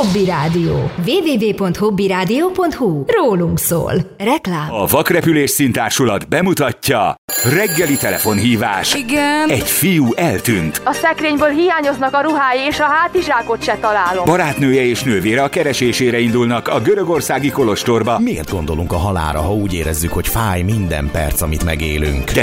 Hobby Rádió. www.hobbyradio.hu. Rólunk szól. Reklám. A Vakrepülés Színtársulat bemutatja reggeli telefonhívás. Igen. Egy fiú eltűnt. A szekrényből hiányoznak a ruhái, és a hátizsákot se találom. Barátnője és nővére a keresésére indulnak a görögországi kolostorba. Miért gondolunk a halálra, ha úgy érezzük, hogy fáj minden perc, amit megélünk? De